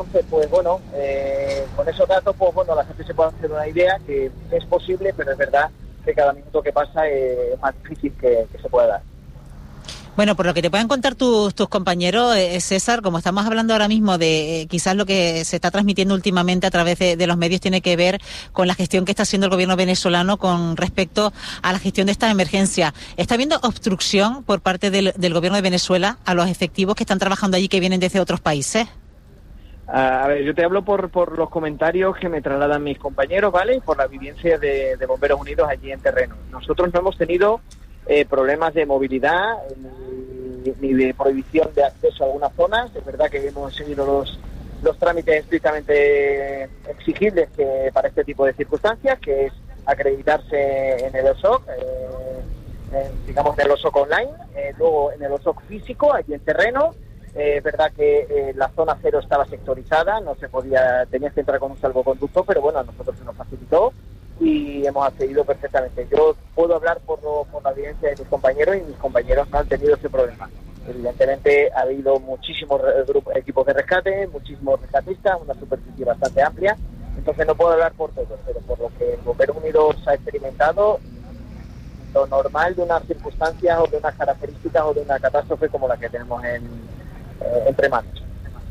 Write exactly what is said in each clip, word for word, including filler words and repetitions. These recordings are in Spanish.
Entonces, pues bueno, eh, con esos datos, pues bueno, la gente se puede hacer una idea que es posible, pero es verdad que cada minuto que pasa eh, es más difícil que, que se pueda dar. Bueno, por lo que te puedan contar tus, tus compañeros, eh, César, como estamos hablando ahora mismo de eh, quizás lo que se está transmitiendo últimamente a través de, de los medios tiene que ver con la gestión que está haciendo el gobierno venezolano con respecto a la gestión de esta emergencia. ¿Está habiendo obstrucción por parte del, del gobierno de Venezuela a los efectivos que están trabajando allí que vienen desde otros países? A ver, yo te hablo por, por los comentarios que me trasladan mis compañeros, ¿vale? Y por la vivencia de, de Bomberos Unidos allí en terreno. Nosotros no hemos tenido Eh, problemas de movilidad ni, ni de prohibición de acceso a algunas zonas. Es verdad que hemos seguido los, los trámites estrictamente exigibles que para este tipo de circunstancias, que es acreditarse en el O S O C, eh, en, digamos en el O S O C online, eh, luego en el O S O C físico, allí en terreno. Eh, es verdad que eh, la zona cero estaba sectorizada, no se podía, tenías que entrar con un salvoconducto, pero bueno, a nosotros se nos facilitó y hemos accedido perfectamente. Yo puedo hablar por, lo, por la evidencia de mis compañeros y mis compañeros no han tenido ese problema. Evidentemente ha habido muchísimos grupos, equipos de rescate, muchísimos rescatistas, una superficie bastante amplia, entonces no puedo hablar por todos, pero por lo que el Bomberos Unidos ha experimentado, lo normal de unas circunstancias o de unas características o de una catástrofe como la que tenemos en, eh, entre manos.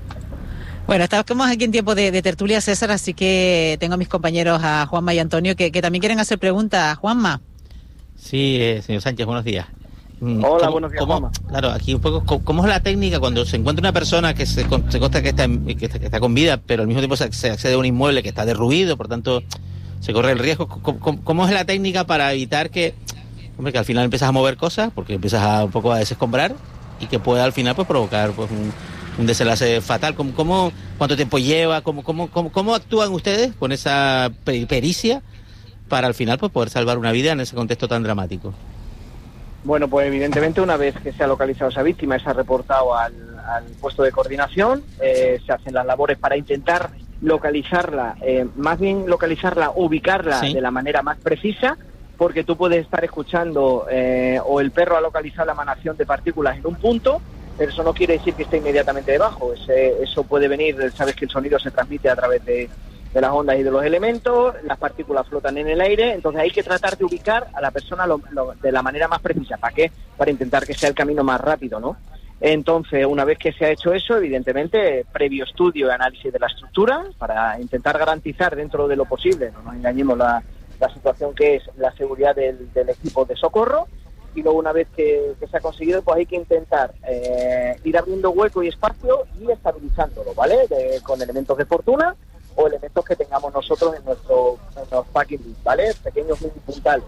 Bueno, estamos aquí en tiempo de, de tertulia, César, así que tengo a mis compañeros, a Juanma y Antonio, que, que también quieren hacer preguntas. Juanma. Sí, eh, señor Sánchez, buenos días. Hola, ¿Cómo, buenos días, cómo, Juanma. Claro, aquí un poco, ¿cómo, cómo es la técnica cuando se encuentra una persona que se, se consta que está, que, está, que está con vida, pero al mismo tiempo se, se accede a un inmueble que está derruido, por tanto se corre el riesgo? ¿Cómo, cómo, cómo es la técnica para evitar que, hombre, que al final empiezas a mover cosas, porque empiezas a un poco a desescombrar y que pueda al final pues provocar pues un... un desenlace fatal? ¿Cómo, cómo, ¿Cuánto tiempo lleva? ¿Cómo, cómo, cómo, cómo actúan ustedes con esa pericia para al final pues poder salvar una vida en ese contexto tan dramático? Bueno, pues evidentemente una vez que se ha localizado esa víctima y se ha reportado al, al puesto de coordinación, eh, se hacen las labores para intentar localizarla, eh, más bien localizarla, ubicarla ¿sí? de la manera más precisa, porque tú puedes estar escuchando eh, o el perro ha localizado la emanación de partículas en un punto, pero eso no quiere decir que esté inmediatamente debajo. Ese, eso puede venir, sabes que el sonido se transmite a través de, de las ondas y de los elementos, las partículas flotan en el aire, entonces hay que tratar de ubicar a la persona lo, lo, de la manera más precisa. ¿Para qué? Para intentar que sea el camino más rápido, ¿no? Entonces, una vez que se ha hecho eso, evidentemente, previo estudio y análisis de la estructura, para intentar garantizar dentro de lo posible, no nos engañemos, la, la situación que es la seguridad del, del equipo de socorro. Y luego una vez que, que se ha conseguido, pues hay que intentar eh, ir abriendo hueco y espacio y estabilizándolo, ¿vale? De, con elementos de fortuna o elementos que tengamos nosotros en nuestro en nuestros packing list, ¿vale? Pequeños mini puntales.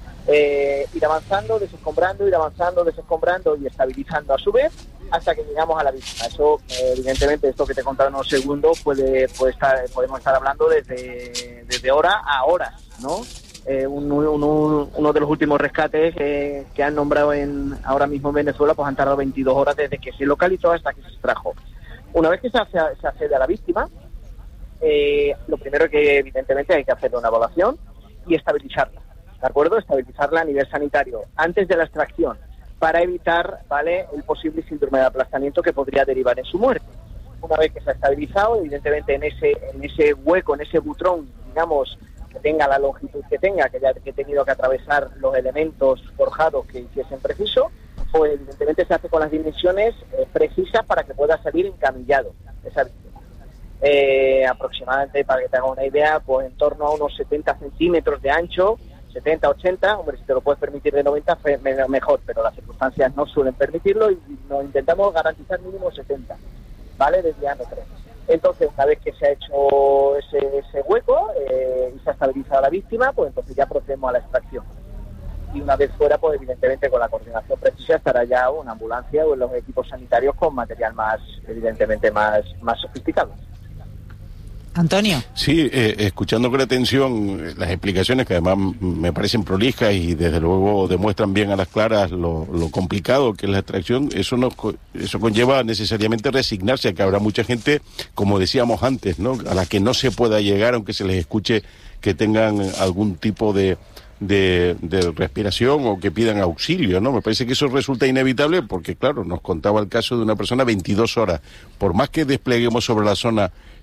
Eh, ir avanzando, desescombrando, ir avanzando, desescombrando y estabilizando a su vez hasta que llegamos a la víctima. Eso, eh, evidentemente, esto que te he contado en unos segundos, puede, puede estar, podemos estar hablando desde, desde horas a horas, ¿no? Eh, un, un, un, uno de los últimos rescates eh, que han nombrado en ahora mismo en Venezuela, pues han tardado veintidós horas desde que se localizó hasta que se extrajo. Una vez que se, hace, se accede a la víctima, eh, lo primero que evidentemente hay que hacer una evaluación y estabilizarla, ¿de acuerdo? Estabilizarla a nivel sanitario antes de la extracción para evitar, ¿vale?, el posible síndrome de aplastamiento que podría derivar en su muerte. Una vez que se ha estabilizado, evidentemente en ese, en ese hueco, en ese butrón, digamos, que tenga la longitud que tenga, que ya que he tenido que atravesar los elementos forjados que hiciesen preciso, pues evidentemente se hace con las dimensiones eh, precisas para que pueda salir encamillado esa víctima. Eh, aproximadamente, para que te haga una idea, pues en torno a unos setenta centímetros de ancho, setenta, ochenta, hombre, si te lo puedes permitir de noventa, mejor, pero las circunstancias no suelen permitirlo y nos intentamos garantizar mínimo setenta, ¿vale?, de diámetro. Entonces, una vez que se ha hecho ese, ese hueco eh, y se ha estabilizado a la víctima, pues entonces ya procedemos a la extracción. Y una vez fuera, pues evidentemente con la coordinación precisa estará ya una ambulancia o los equipos sanitarios con material más, evidentemente, más, más sofisticado. Antonio. Sí, eh, escuchando con atención las explicaciones que además me parecen prolijas y desde luego demuestran bien a las claras lo, lo complicado que es la extracción, eso no, eso conlleva necesariamente resignarse a que habrá mucha gente, como decíamos antes, ¿no?, a la que no se pueda llegar aunque se les escuche que tengan algún tipo de De, de respiración o que pidan auxilio, ¿no? Me parece que eso resulta inevitable porque, claro, nos contaba el caso de una persona veintidós horas. Por más que despleguemos sobre la zona